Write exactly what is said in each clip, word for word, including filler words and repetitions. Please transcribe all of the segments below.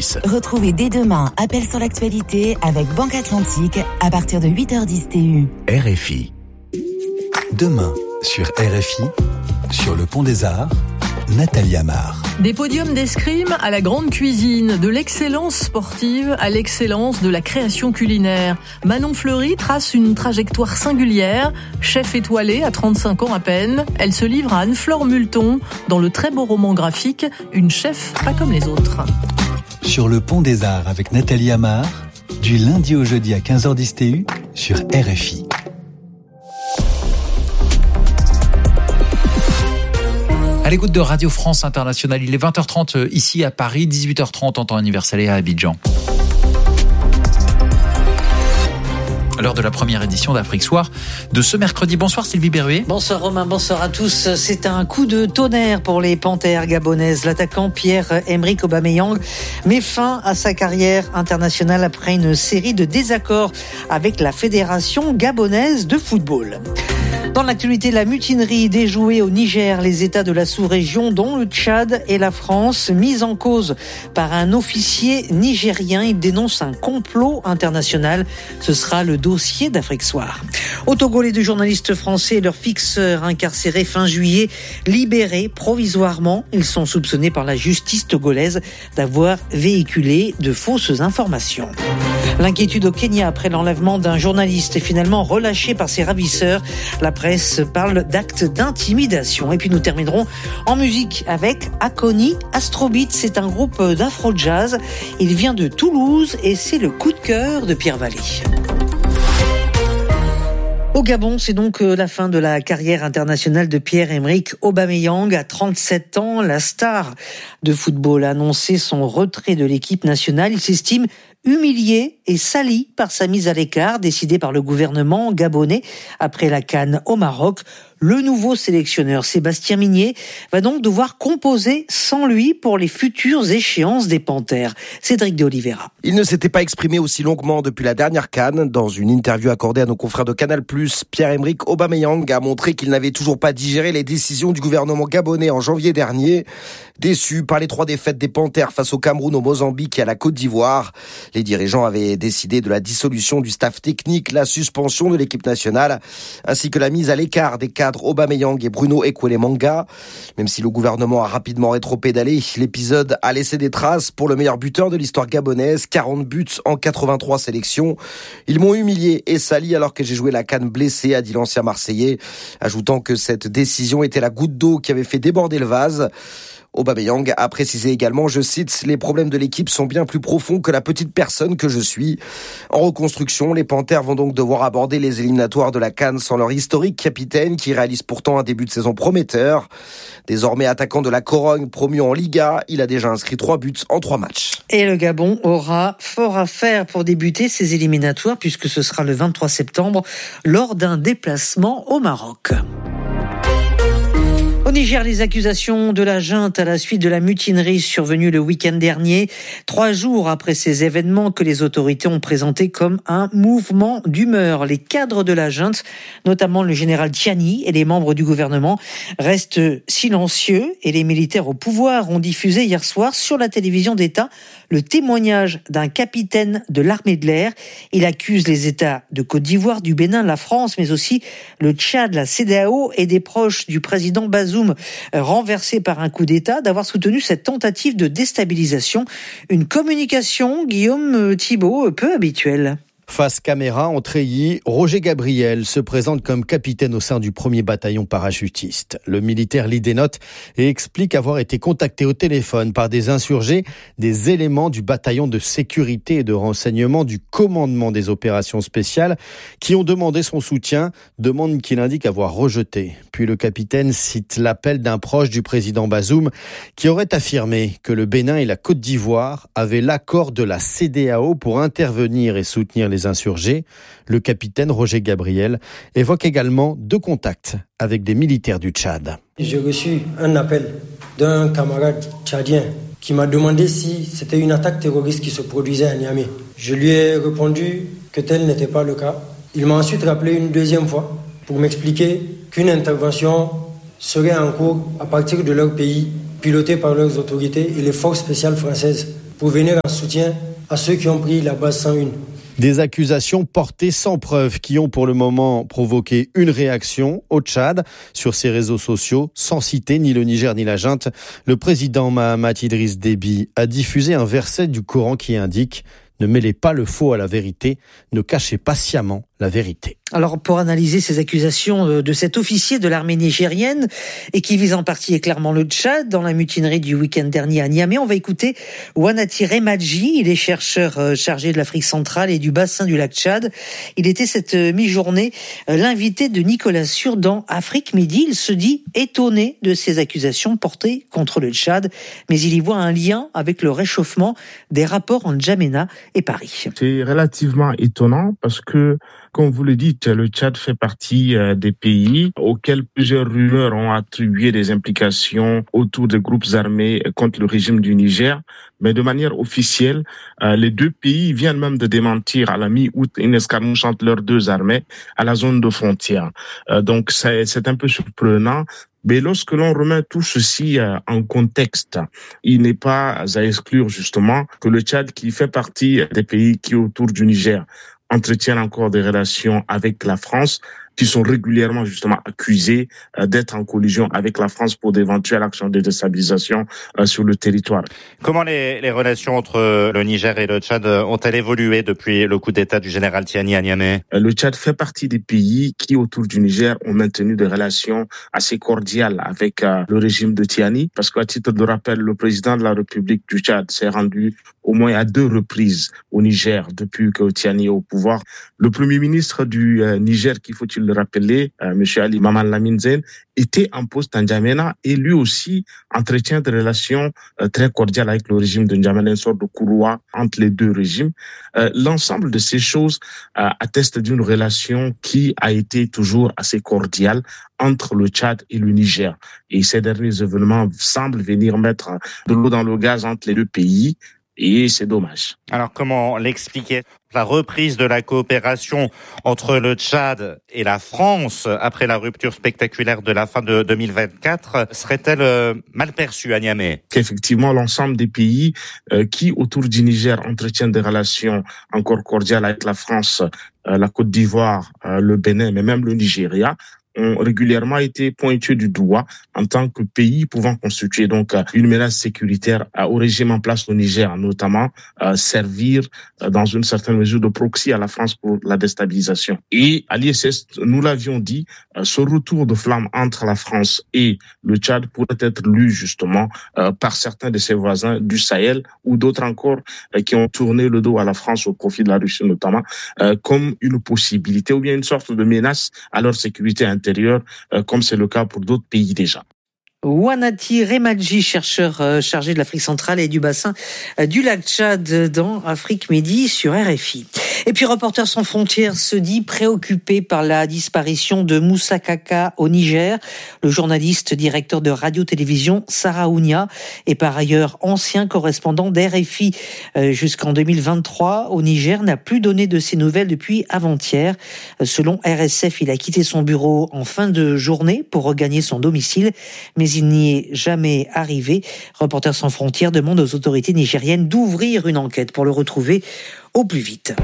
Suisse. Retrouvez dès demain Appel sur l'actualité avec Banque Atlantique à partir de huit heures dix T U. R F I. Demain, sur R F I, sur le Pont des Arts, Nathalie Amar. Des podiums d'escrime à la grande cuisine, de l'excellence sportive à l'excellence de la création culinaire. Manon Fleury trace une trajectoire singulière. Chef étoilée à trente-cinq ans à peine, elle se livre à Anne-Flore Multon dans le très beau roman graphique « Une chef pas comme les autres ». Sur le Pont des Arts avec Nathalie Amar, du lundi au jeudi à quinze heures dix T U sur R F I. À l'écoute de Radio France Internationale, il est vingt heures trente ici à Paris, dix-huit heures trente en temps universel et à Abidjan. À l'heure de la première édition d'Afrique Soir de ce mercredi. Bonsoir Sylvie Berruet. Bonsoir Romain, bonsoir à tous. C'est un coup de tonnerre pour les Panthères gabonaises. L'attaquant Pierre-Emerick Aubameyang met fin à sa carrière internationale après une série de désaccords avec la Fédération gabonaise de football. Dans l'actualité, la mutinerie déjouée au Niger, les États de la sous-région, dont le Tchad et la France, mis en cause par un officier nigérien. Il dénonce un complot international. Ce sera le dossier d'Afrique Soir. Au Togo, les deux journalistes français et leur fixeur incarcérés fin juillet, libérés provisoirement. Ils sont soupçonnés par la justice togolaise d'avoir véhiculé de fausses informations. L'inquiétude au Kenya après l'enlèvement d'un journaliste est finalement relâché par ses ravisseurs. La presse parle d'actes d'intimidation. Et puis nous terminerons en musique avec Akoni Astrobeat. C'est un groupe d'afro-jazz. Il vient de Toulouse et c'est le coup de cœur de Pierre Vallée. Au Gabon, c'est donc la fin de la carrière internationale de Pierre-Emerick Aubameyang. À trente-sept ans, la star de football a annoncé son retrait de l'équipe nationale. Il s'estime humilié et sali par sa mise à l'écart décidée par le gouvernement gabonais après la CAN au Maroc. Le nouveau sélectionneur Sébastien Migné va donc devoir composer sans lui pour les futures échéances des Panthères. Cédric de Oliveira. Il ne s'était pas exprimé aussi longuement depuis la dernière CAN. Dans une interview accordée à nos confrères de Canal plus, Pierre-Emerick Aubameyang a montré qu'il n'avait toujours pas digéré les décisions du gouvernement gabonais en janvier dernier. Déçu par les trois défaites des Panthères face au Cameroun, au Mozambique et à la Côte d'Ivoire, les dirigeants avaient décidé de la dissolution du staff technique, la suspension de l'équipe nationale, ainsi que la mise à l'écart des cadres Aubameyang et Bruno Ekwelemanga. Même si le gouvernement a rapidement rétropédalé, l'épisode a laissé des traces pour le meilleur buteur de l'histoire gabonaise, quarante buts en quatre-vingt-trois sélections. Ils m'ont humilié et sali alors que j'ai joué la CAN blessé, a dit l'ancien Marseillais, ajoutant que cette décision était la goutte d'eau qui avait fait déborder le vase. Aubameyang a précisé également, je cite, « Les problèmes de l'équipe sont bien plus profonds que la petite personne que je suis ». En reconstruction, les Panthères vont donc devoir aborder les éliminatoires de la CAN sans leur historique capitaine qui réalise pourtant un début de saison prometteur. Désormais attaquant de la Corogne promu en Liga, il a déjà inscrit trois buts en trois matchs. Et le Gabon aura fort à faire pour débuter ses éliminatoires puisque ce sera le vingt-trois septembre lors d'un déplacement au Maroc. Au Niger, les accusations de la junte à la suite de la mutinerie survenue le week-end dernier, trois jours après ces événements que les autorités ont présenté comme un mouvement d'humeur. Les cadres de la junte, notamment le général Tiani et les membres du gouvernement, restent silencieux et les militaires au pouvoir ont diffusé hier soir sur la télévision d'État le témoignage d'un capitaine de l'armée de l'air. Il accuse les États de Côte d'Ivoire, du Bénin, la France, mais aussi le Tchad, la CEDEAO et des proches du président Bazoum, renversé par un coup d'État, d'avoir soutenu cette tentative de déstabilisation. Une communication, Guillaume Thibault, peu habituelle. Face caméra, en treillis, Roger Gabriel se présente comme capitaine au sein du premier bataillon parachutiste. Le militaire lit des notes et explique avoir été contacté au téléphone par des insurgés, des éléments du bataillon de sécurité et de renseignement du commandement des opérations spéciales qui ont demandé son soutien, demande qu'il indique avoir rejeté. Puis le capitaine cite l'appel d'un proche du président Bazoum qui aurait affirmé que le Bénin et la Côte d'Ivoire avaient l'accord de la CEDEAO pour intervenir et soutenir les insurgés. Le capitaine Roger Gabriel évoque également deux contacts avec des militaires du Tchad. J'ai reçu un appel d'un camarade tchadien qui m'a demandé si c'était une attaque terroriste qui se produisait à Niamey. Je lui ai répondu que tel n'était pas le cas. Il m'a ensuite rappelé une deuxième fois pour m'expliquer qu'une intervention serait en cours à partir de leur pays, pilotée par leurs autorités et les forces spéciales françaises, pour venir en soutien à ceux qui ont pris la base cent un. Des accusations portées sans preuve qui ont pour le moment provoqué une réaction au Tchad. Sur ses réseaux sociaux, sans citer ni le Niger ni la junte, le président Mahamat Idriss Déby a diffusé un verset du Coran qui indique « Ne mêlez pas le faux à la vérité, ne cachez pas sciemment la vérité ». Alors, pour analyser ces accusations de cet officier de l'armée nigérienne et qui vise en partie et clairement le Tchad dans la mutinerie du week-end dernier à Niamey, on va écouter Wanati Remadji. Il est chercheur chargé de l'Afrique centrale et du bassin du lac Tchad. Il était cette mi-journée l'invité de Nicolas Sûr dans Afrique Midi. Il se dit étonné de ces accusations portées contre le Tchad, mais il y voit un lien avec le réchauffement des rapports entre N'Djamena et Paris. C'est relativement étonnant parce que, comme vous le dites, le Tchad fait partie des pays auxquels plusieurs rumeurs ont attribué des implications autour des groupes armés contre le régime du Niger. Mais de manière officielle, les deux pays viennent même de démentir à la mi-août une escarmouche entre leurs deux armées à la zone de frontière. Donc c'est, c'est un peu surprenant. Mais lorsque l'on remet tout ceci en contexte, il n'est pas à exclure justement que le Tchad, qui fait partie des pays qui autour du Niger entretiennent encore des relations avec la France, qui sont régulièrement justement accusés d'être en collision avec la France pour d'éventuelles actions de déstabilisation sur le territoire. Comment les, les relations entre le Niger et le Tchad ont-elles évolué depuis le coup d'État du général Tiani à Niamey ? Le Tchad fait partie des pays qui, autour du Niger, ont maintenu des relations assez cordiales avec le régime de Tiani, parce qu'à titre de rappel, le président de la République du Tchad s'est rendu au moins à deux reprises au Niger depuis que Tiani est au pouvoir. Le premier ministre du Niger, qu'il faut-il le rappeler, euh, M. Ali Maman Lamine Zen, était en poste à N'Djamena et lui aussi entretient des relations euh, très cordiales avec le régime de N'Djamena, une sorte de courroie entre les deux régimes. Euh, l'ensemble de ces choses euh, atteste d'une relation qui a été toujours assez cordiale entre le Tchad et le Niger. Et ces derniers événements semblent venir mettre de l'eau dans le gaz entre les deux pays. Et c'est dommage. Alors comment l'expliquer ? La reprise de la coopération entre le Tchad et la France après la rupture spectaculaire de la fin de deux mille vingt-quatre serait-elle mal perçue à Niamey ? Qu'effectivement, l'ensemble des pays euh, qui, autour du Niger, entretiennent des relations encore cordiales avec la France, euh, la Côte d'Ivoire, euh, le Bénin, mais même le Nigeria, ont régulièrement été pointés du doigt en tant que pays pouvant constituer donc une menace sécuritaire au régime en place au Niger, notamment euh, servir euh, dans une certaine mesure de proxy à la France pour la déstabilisation. Et à l'I S S, nous l'avions dit, euh, ce retour de flamme entre la France et le Tchad pourrait être lu justement euh, par certains de ses voisins du Sahel ou d'autres encore euh, qui ont tourné le dos à la France au profit de la Russie notamment, euh, comme une possibilité ou bien une sorte de menace à leur sécurité intérieure. Comme c'est le cas pour d'autres pays déjà. Wanati Remadji, chercheur chargé de l'Afrique centrale et du bassin du lac Tchad dans Afrique Midi sur R F I. Et puis Reporters sans frontières se dit préoccupé par la disparition de Moussa Kaka au Niger. Le journaliste directeur de radio-télévision Sarah Ounia est par ailleurs ancien correspondant d'R F I jusqu'en deux mille vingt-trois au Niger, n'a plus donné de ses nouvelles depuis avant-hier. Selon R S F, il a quitté son bureau en fin de journée pour regagner son domicile, mais il n'y est jamais arrivé. Reporters sans frontières demande aux autorités nigériennes d'ouvrir une enquête pour le retrouver au plus vite.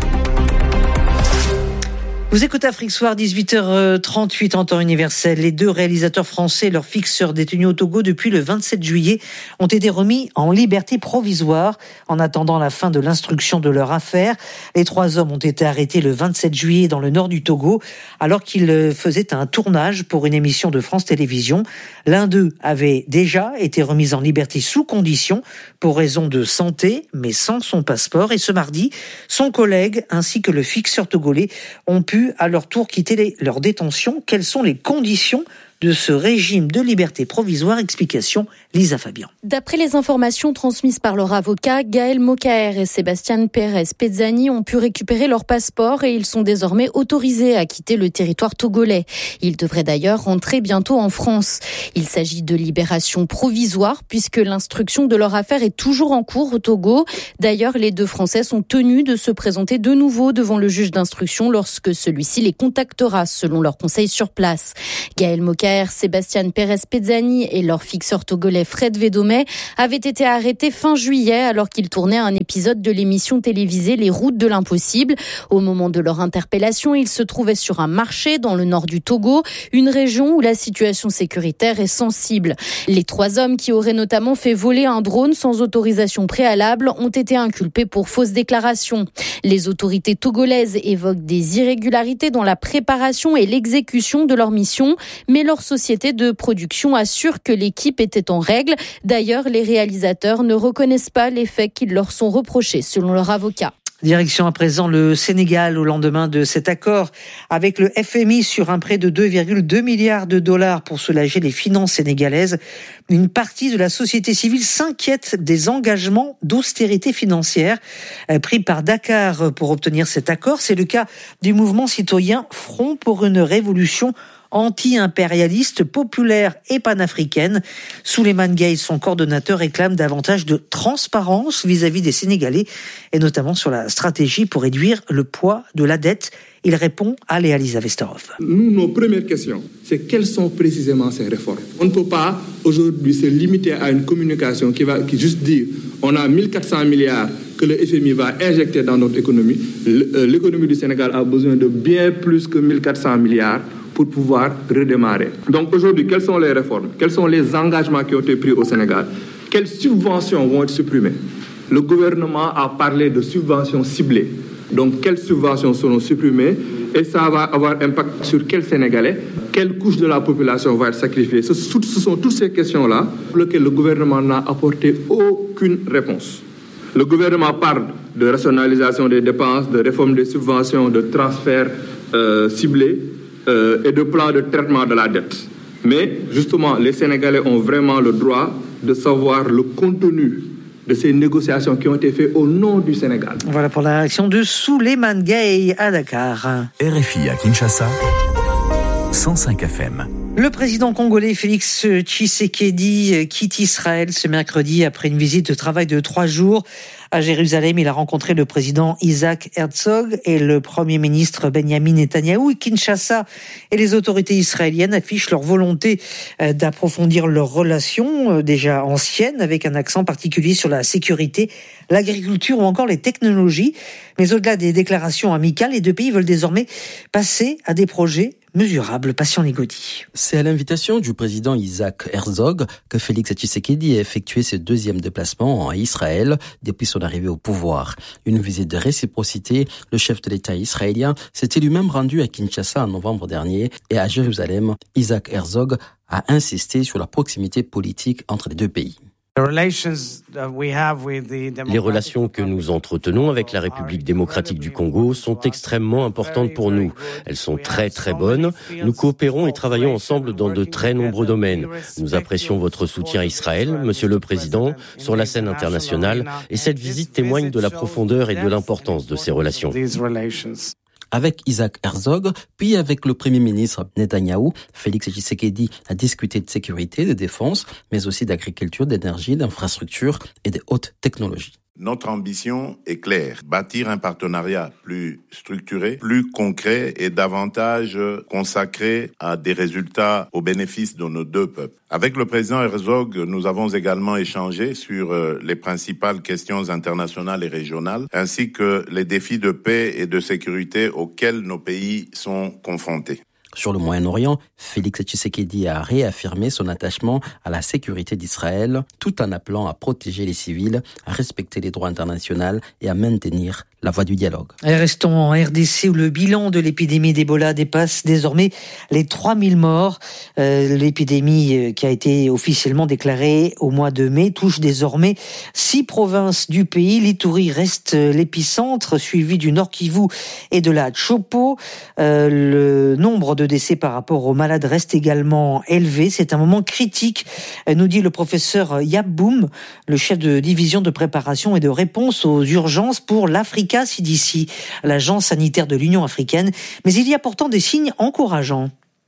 Vous écoutez Afrique Soir, dix-huit heures trente-huit en temps universel. Les deux réalisateurs français et leurs fixeurs détenus au Togo depuis le vingt-sept juillet ont été remis en liberté provisoire en attendant la fin de l'instruction de leur affaire. Les trois hommes ont été arrêtés le vingt-sept juillet dans le nord du Togo alors qu'ils faisaient un tournage pour une émission de France Télévisions. L'un d'eux avait déjà été remis en liberté sous condition pour raison de santé, mais sans son passeport. Et ce mardi, son collègue ainsi que le fixeur togolais ont pu à leur tour quitter les, leur détention. Quelles sont les conditions de ce régime de liberté provisoire? Explication, Lisa Fabian. D'après les informations transmises par leur avocat, Gaël Mokaer et Sébastien Pérez Pezzani ont pu récupérer leur passeport et ils sont désormais autorisés à quitter le territoire togolais. Ils devraient d'ailleurs rentrer bientôt en France. Il s'agit de libération provisoire puisque l'instruction de leur affaire est toujours en cours au Togo. D'ailleurs, les deux Français sont tenus de se présenter de nouveau devant le juge d'instruction lorsque celui-ci les contactera selon leur conseil sur place. Gaël Mokaer Mokaer, Sébastien Pérez-Pezzani et leur fixeur togolais Fred Védomé avaient été arrêtés fin juillet alors qu'ils tournaient un épisode de l'émission télévisée Les Routes de l'Impossible. Au moment de leur interpellation, ils se trouvaient sur un marché dans le nord du Togo, une région où la situation sécuritaire est sensible. Les trois hommes qui auraient notamment fait voler un drone sans autorisation préalable ont été inculpés pour fausses déclarations. Les autorités togolaises évoquent des irrégularités dans la préparation et l'exécution de leur mission, mais leur société de production assure que l'équipe était en règle. D'ailleurs, les réalisateurs ne reconnaissent pas les faits qui leur sont reprochés, selon leur avocat. Direction à présent le Sénégal au lendemain de cet accord avec le F M I sur un prêt de deux virgule deux milliards de dollars pour soulager les finances sénégalaises. Une partie de la société civile s'inquiète des engagements d'austérité financière pris par Dakar pour obtenir cet accord. C'est le cas du mouvement citoyen Front pour une révolution anti-impérialiste, populaire et panafricaine. Souleymane Gueye, son coordonnateur, réclame davantage de transparence vis-à-vis des Sénégalais et notamment sur la stratégie pour réduire le poids de la dette. Il répond à Léa Lisa Vesterhoff. Nous, nos premières questions, c'est quelles sont précisément ces réformes. On ne peut pas aujourd'hui se limiter à une communication qui va qui juste dire on a mille quatre cents milliards que le F M I va injecter dans notre économie. L'économie du Sénégal a besoin de bien plus que mille quatre cents milliards pour pouvoir redémarrer. Donc aujourd'hui, quelles sont les réformes? Quels sont les engagements qui ont été pris au Sénégal? Quelles subventions vont être supprimées? Le gouvernement a parlé de subventions ciblées. Donc quelles subventions seront supprimées? Et ça va avoir impact sur quels Sénégalais? Quelle couche de la population va être sacrifiée? Ce, ce sont toutes ces questions-là pour lesquelles le gouvernement n'a apporté aucune réponse. Le gouvernement parle de rationalisation des dépenses, de réforme des subventions, de transferts euh, ciblés, Euh, et de plan de traitement de la dette. Mais justement, les Sénégalais ont vraiment le droit de savoir le contenu de ces négociations qui ont été faites au nom du Sénégal. Voilà pour la réaction de Souleymane Gueye à Dakar. R F I à Kinshasa, cent cinq F M. Le président congolais Félix Tshisekedi quitte Israël ce mercredi après une visite de travail de trois jours. À Jérusalem, il a rencontré le président Isaac Herzog et le premier ministre Benjamin Netanyahou. Kinshasa et les autorités israéliennes affichent leur volonté d'approfondir leurs relations déjà anciennes avec un accent particulier sur la sécurité, l'agriculture ou encore les technologies. Mais au-delà des déclarations amicales, les deux pays veulent désormais passer à des projets mesurable. Patient Ligodi. C'est à l'invitation du président Isaac Herzog que Félix Tshisekedi a effectué ce deuxième déplacement en Israël depuis son arrivée au pouvoir. Une visite de réciprocité. Le chef de l'État israélien s'était lui-même rendu à Kinshasa en novembre dernier et à Jérusalem. Isaac Herzog a insisté sur la proximité politique entre les deux pays. Les relations que nous entretenons avec la République démocratique du Congo sont extrêmement importantes pour nous. Elles sont très très bonnes. Nous coopérons et travaillons ensemble dans de très nombreux domaines. Nous apprécions votre soutien à Israël, Monsieur le Président, sur la scène internationale, et cette visite témoigne de la profondeur et de l'importance de ces relations. Avec Isaac Herzog, puis avec le Premier ministre Netanyahou, Félix Tshisekedi a discuté de sécurité, de défense, mais aussi d'agriculture, d'énergie, d'infrastructures et de hautes technologies. Notre ambition est claire, bâtir un partenariat plus structuré, plus concret et davantage consacré à des résultats au bénéfice de nos deux peuples. Avec le président Herzog, nous avons également échangé sur les principales questions internationales et régionales, ainsi que les défis de paix et de sécurité auxquels nos pays sont confrontés. Sur le Moyen-Orient, Félix Tshisekedi a réaffirmé son attachement à la sécurité d'Israël, tout en appelant à protéger les civils, à respecter les droits internationaux et à maintenir la voie du dialogue. Et restons en R D C où le bilan de l'épidémie d'Ebola dépasse désormais les trois mille morts. Euh, l'épidémie qui a été officiellement déclarée au mois de mai touche désormais six provinces du pays. L'Ituri reste l'épicentre, suivi du Nord Kivu et de la Chopo. Euh, le nombre de décès par rapport aux malades reste également élevé. C'est un moment critique, nous dit le professeur Yaboum, le chef de division de préparation et de réponse aux urgences pour l'Afrique. C D C, l'agence sanitaire de l'Union africaine, mais il y a pourtant des signes encourageants.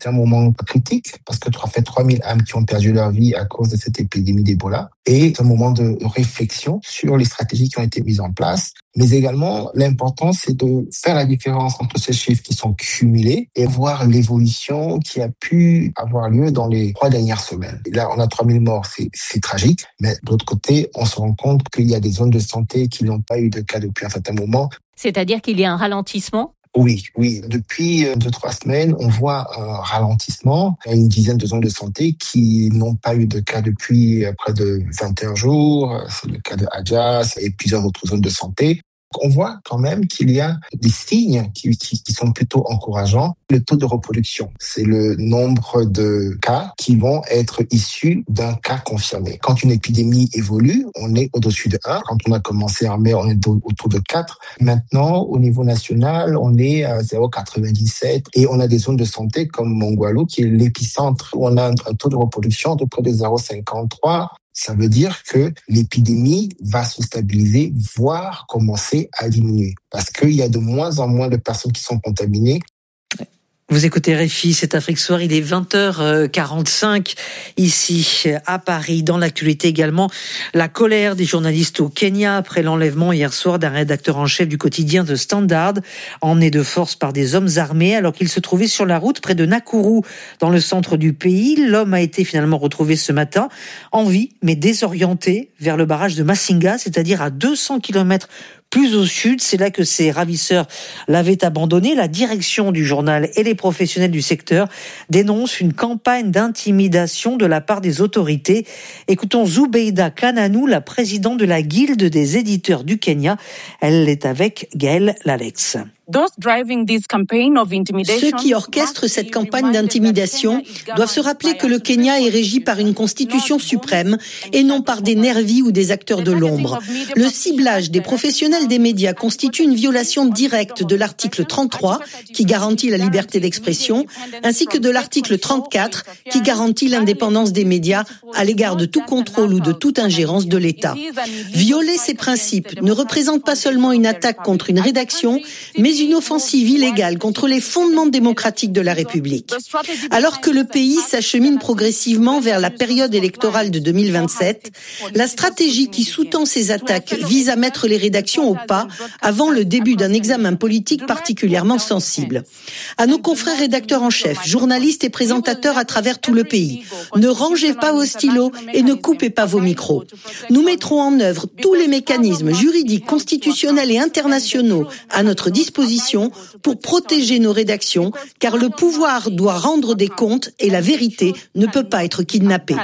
C'est un moment critique parce que ça fait trois mille âmes qui ont perdu leur vie à cause de cette épidémie d'Ebola. Et c'est un moment de réflexion sur les stratégies qui ont été mises en place. Mais également, l'important, c'est de faire la différence entre ces chiffres qui sont cumulés et voir l'évolution qui a pu avoir lieu dans les trois dernières semaines. Et là, on a trois mille morts, c'est, c'est tragique. Mais de l'autre côté, on se rend compte qu'il y a des zones de santé qui n'ont pas eu de cas depuis un certain moment. C'est-à-dire qu'il y a un ralentissement ? Oui, oui. Depuis deux, trois semaines, on voit un ralentissement. Il y a une dizaine de zones de santé qui n'ont pas eu de cas depuis près de vingt et un jours. C'est le cas de Adjas et plusieurs autres zones de santé. On voit quand même qu'il y a des signes qui, qui, qui sont plutôt encourageants. Le taux de reproduction, c'est le nombre de cas qui vont être issus d'un cas confirmé. Quand une épidémie évolue, on est au-dessus de un. Quand on a commencé en mai, on est autour de quatre. Maintenant, au niveau national, on est à zéro virgule quatre-vingt-dix-sept et on a des zones de santé comme Mongwalo, qui est l'épicentre, où on a un, un taux de reproduction de près de zéro virgule cinquante-trois. Ça veut dire que l'épidémie va se stabiliser, voire commencer à diminuer. Parce qu'il y a de moins en moins de personnes qui sont contaminées. Vous écoutez R F I, c'est Afrique Soir, il est vingt heures quarante-cinq ici à Paris. Dans l'actualité également, la colère des journalistes au Kenya après l'enlèvement hier soir d'un rédacteur en chef du quotidien The Standard, emmené de force par des hommes armés alors qu'il se trouvait sur la route près de Nakuru, dans le centre du pays. L'homme a été finalement retrouvé ce matin en vie, mais désorienté vers le barrage de Masinga, c'est-à-dire à deux cents kilomètres plus au sud. C'est là que ses ravisseurs l'avaient abandonné. La direction du journal et les professionnels du secteur dénoncent une campagne d'intimidation de la part des autorités. Écoutons Zubeida Kananou, la présidente de la Guilde des éditeurs du Kenya. Elle est avec Gaël Lalex. Ceux qui orchestrent cette campagne d'intimidation doivent se rappeler que le Kenya est régi par une constitution suprême et non par des nervis ou des acteurs de l'ombre. Le ciblage des professionnels des médias constitue une violation directe de l'article trente-trois qui garantit la liberté d'expression, ainsi que de l'article trente-quatre qui garantit l'indépendance des médias à l'égard de tout contrôle ou de toute ingérence de l'État. Violer ces principes ne représente pas seulement une attaque contre une rédaction, mais une offensive illégale contre les fondements démocratiques de la République. Alors que le pays s'achemine progressivement vers la période électorale de deux mille vingt-sept, la stratégie qui sous-tend ces attaques vise à mettre les rédactions au pas avant le début d'un examen politique particulièrement sensible. À nos confrères rédacteurs en chef, journalistes et présentateurs à travers tout le pays, ne rangez pas vos stylos et ne coupez pas vos micros. Nous mettrons en œuvre tous les mécanismes juridiques, constitutionnels et internationaux à notre disposition pour protéger nos rédactions, car le pouvoir doit rendre des comptes et la vérité ne peut pas être kidnappée.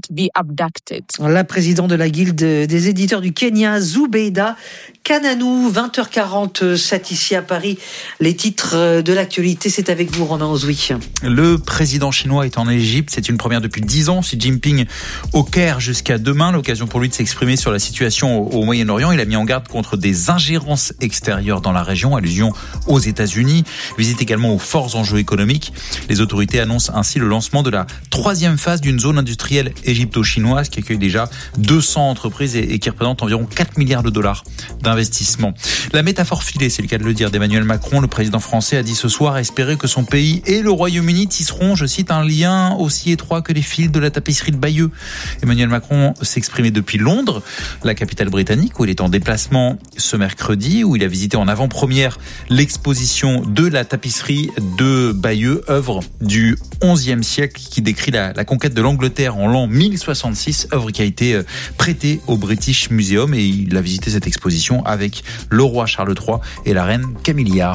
La présidente de la Guilde des éditeurs du Kenya, Zubeida Kananou, vingt heures quarante-sept ici à Paris. Les titres de l'actualité, c'est avec vous, Romain Ozoui. Le président chinois est en Égypte. C'est une première depuis dix ans. Xi Jinping au Caire jusqu'à demain. L'occasion pour lui de s'exprimer sur la situation au Moyen-Orient. Il a mis en garde contre des ingérences extérieures dans la région. Allusion aux États-Unis. Visite également aux forts enjeux économiques. Les autorités annoncent ainsi le lancement de la troisième phase d'une zone industrielle égypto-chinoise qui accueille déjà deux cents entreprises et qui représente environ quatre milliards de dollars d'investissement. La métaphore filée, c'est le cas de le dire, d'Emmanuel Macron. Le président français a dit ce soir espérer que son pays et le Royaume-Uni tisseront, je cite, un lien aussi étroit que les fils de la tapisserie de Bayeux. Emmanuel Macron s'exprimait depuis Londres, la capitale britannique, où il est en déplacement ce mercredi, où il a visité en avant-première l'exposition de la tapisserie de Bayeux, œuvre du onzième siècle qui décrit la, la conquête de l'Angleterre en l'an mille soixante-six, œuvre qui a été prêtée au British Museum, et il a visité cette exposition avec le roi Charles trois et la reine Camilla.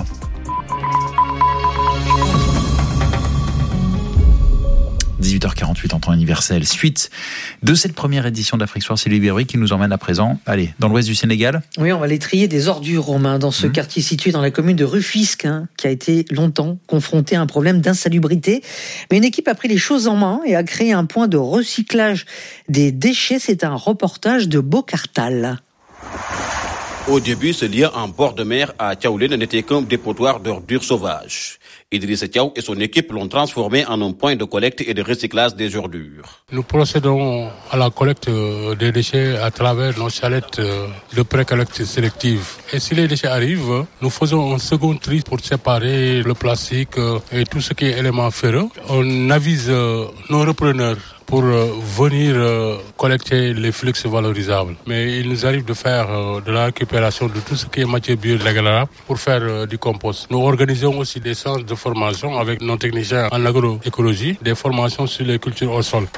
dix-huit heures quarante-huit en temps universel. Suite de cette première édition d'Afrique Soir, c'est Libéry qui nous emmène à présent, allez, dans l'ouest du Sénégal. Oui, on va aller trier des ordures, Romain, dans ce mmh. quartier situé dans la commune de Rufisque, hein, qui a été longtemps confronté à un problème d'insalubrité. Mais une équipe a pris les choses en main et a créé un point de recyclage des déchets. C'est un reportage de Bocartal. Au début, ce lieu en bord de mer à Tiaoulé n'était qu'un dépotoir d'ordures sauvages. Idriss Tiaou et son équipe l'ont transformé en un point de collecte et de recyclage des ordures. Nous procédons à la collecte des déchets à travers nos chalettes de pré-collecte sélective. Et si les déchets arrivent, nous faisons un second tri pour séparer le plastique et tout ce qui est élément ferreux. On avise nos repreneurs pour venir collecter les flux valorisables. Mais il nous arrive de faire de la récupération de tout ce qui est matière biodégradable pour faire du compost. Nous organisons aussi des séances de formation avec nos techniciens en agroécologie, des formations sur les cultures au sol.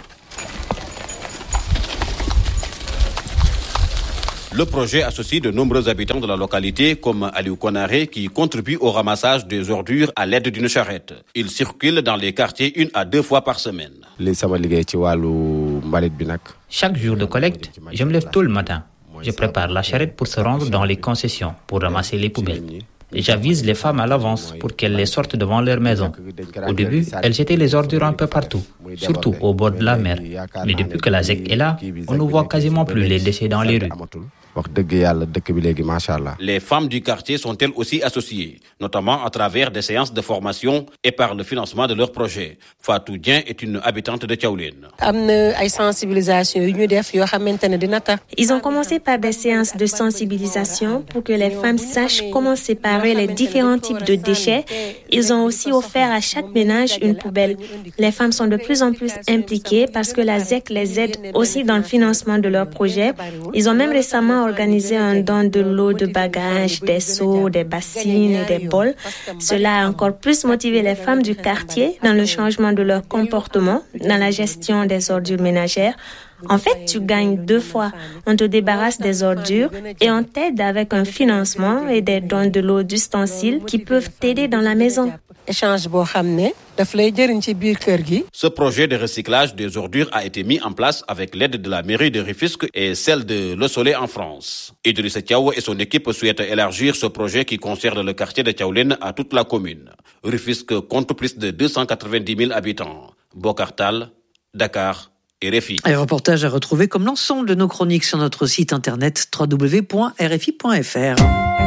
Le projet associe de nombreux habitants de la localité comme Aliou Konaré qui contribuent au ramassage des ordures à l'aide d'une charrette. Ils circulent dans les quartiers une à deux fois par semaine. Chaque jour de collecte, je me lève tôt le matin. Je prépare la charrette pour se rendre dans les concessions, pour ramasser les poubelles. Et j'avise les femmes à l'avance pour qu'elles les sortent devant leur maison. Au début, elles jetaient les ordures un peu partout, surtout au bord de la mer. Mais depuis que la Z E C est là, on ne voit quasiment plus les déchets dans les rues. Les femmes du quartier sont elles aussi associées, notamment à travers des séances de formation et par le financement de leurs projets. Fatou Dien est une habitante de Thiawlène. Ils ont commencé par des séances de sensibilisation pour que les femmes sachent comment séparer les différents types de déchets. Ils ont aussi offert à chaque ménage une poubelle. Les femmes sont de plus en plus impliquées parce que la Z E C les aide aussi dans le financement de leurs projets. Ils ont même récemment organisé un don de l'eau de bagages, des seaux, des bassines et des bols. Cela a encore plus motivé les femmes du quartier dans le changement de leur comportement, dans la gestion des ordures ménagères. En fait, tu gagnes deux fois. On te débarrasse des ordures et on t'aide avec un financement et des dons de l'eau d'ustensiles qui peuvent t'aider dans la maison. Ce projet de recyclage des ordures a été mis en place avec l'aide de la mairie de Rufisque et celle de Le Soleil en France. Idrissa Thiaw et son équipe souhaitent élargir ce projet qui concerne le quartier de Thiawlène à toute la commune. Rufisque compte plus de deux cent quatre-vingt-dix mille habitants. Bokartal, Dakar et R F I. Un reportage à retrouver comme l'ensemble de nos chroniques sur notre site internet w w w point r f i point f r.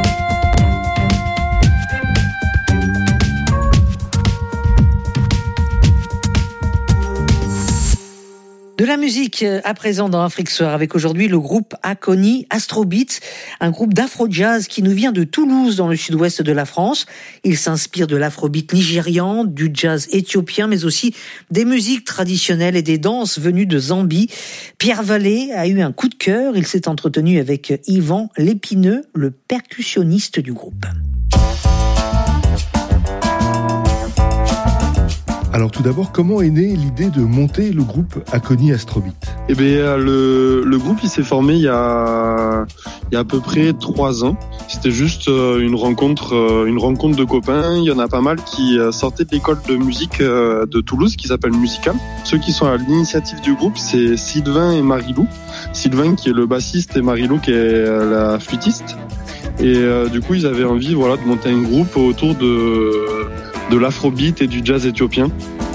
De la musique à présent dans Afrique Soir avec aujourd'hui le groupe Akoni Astrobeat, un groupe d'afro-jazz qui nous vient de Toulouse dans le sud-ouest de la France. Il s'inspire de l'afrobeat nigérian, du jazz éthiopien mais aussi des musiques traditionnelles et des danses venues de Zambie. Pierre Vallée a eu un coup de cœur, il s'est entretenu avec Yvan Lépineux, le percussionniste du groupe. Alors tout d'abord, comment est née l'idée de monter le groupe Akoni Astrobeat ? Eh bien, le, le groupe il s'est formé il y a, il y a à peu près trois ans. C'était juste une rencontre, une rencontre de copains. Il y en a pas mal qui sortaient de l'école de musique de Toulouse qui s'appelle Musical. Ceux qui sont à l'initiative du groupe, c'est Sylvain et Marilou. Sylvain qui est le bassiste et Marilou qui est la flûtiste. Et euh, du coup, ils avaient envie, voilà, de monter un groupe autour de de l'afrobeat et du jazz éthiopien.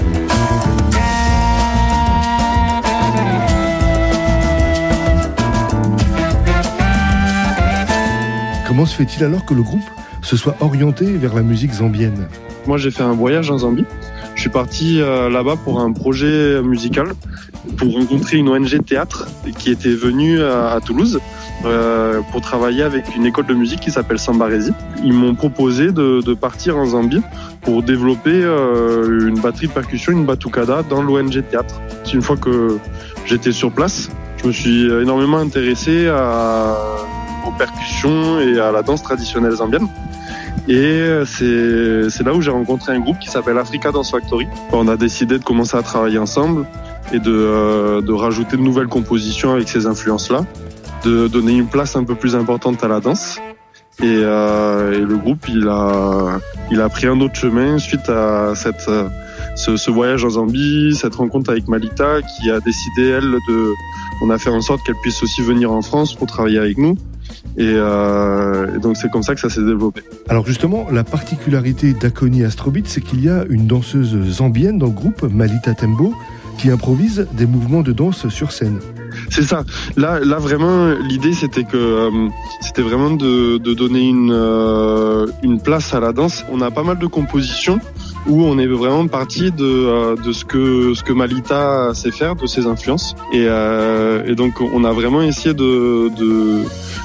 Comment se fait-il alors que le groupe se soit orienté vers la musique zambienne ? Moi, j'ai fait un voyage en Zambie. Je suis parti euh, là-bas pour un projet musical, pour rencontrer une O N G de théâtre qui était venue à, à Toulouse euh, pour travailler avec une école de musique qui s'appelle Sambaresi. Ils m'ont proposé de, de partir en Zambie pour développer euh, une batterie de percussion, une batucada dans l'O N G de théâtre. Une fois que j'étais sur place, je me suis énormément intéressé à, aux percussions et à la danse traditionnelle zambienne. Et c'est, c'est là où j'ai rencontré un groupe qui s'appelle Africa Dance Factory. On a décidé de commencer à travailler ensemble et de, euh, de rajouter de nouvelles compositions avec ces influences-là, de donner une place un peu plus importante à la danse. Et, euh, et le groupe, il a, il a pris un autre chemin suite à cette, ce, ce voyage en Zambie, cette rencontre avec Malita qui a décidé, elle, de, on a fait en sorte qu'elle puisse aussi venir en France pour travailler avec nous. Et, euh, et donc c'est comme ça que ça s'est développé. Alors justement, la particularité d'Akoni Astrobeat, c'est qu'il y a une danseuse zambienne dans le groupe, Malita Tembo, qui improvise des mouvements de danse sur scène. C'est ça. Là, là vraiment, l'idée c'était que euh, c'était vraiment de, de donner une euh, une place à la danse. On a pas mal de compositions où on est vraiment parti de euh, de ce que ce que Malita sait faire, de ses influences. Et, euh, et donc on a vraiment essayé de de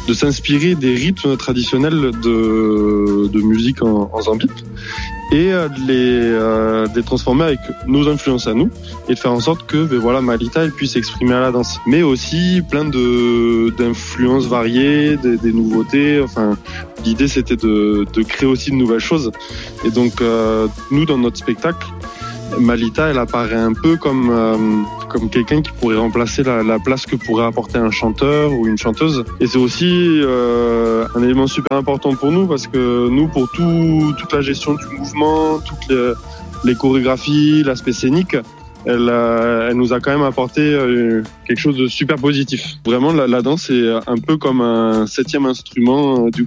de s'inspirer des rythmes traditionnels de, de musique en, en Zambie et de les, euh, de les transformer avec nos influences à nous et de faire en sorte que ben voilà, Malita elle puisse s'exprimer à la danse. Mais aussi plein de, d'influences variées, des, des nouveautés. Enfin, l'idée c'était de, de créer aussi de nouvelles choses. Et donc euh, nous dans notre spectacle, Malita, elle apparaît un peu comme euh, comme quelqu'un qui pourrait remplacer la, la place que pourrait apporter un chanteur ou une chanteuse. Et c'est aussi euh, un élément super important pour nous parce que nous, pour tout, toute la gestion du mouvement, toutes les, les chorégraphies, l'aspect scénique, elle, euh, elle nous a quand même apporté euh, quelque chose de super positif. Vraiment, la, la danse est un peu comme un septième instrument euh, du